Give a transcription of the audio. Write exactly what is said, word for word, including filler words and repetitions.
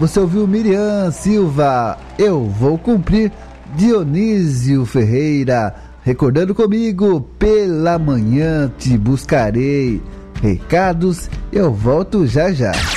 Você ouviu Miriam Silva, Eu Vou Cumprir. Dionísio Ferreira, recordando comigo, Pela Manhã Te Buscarei. Recados, eu volto já já.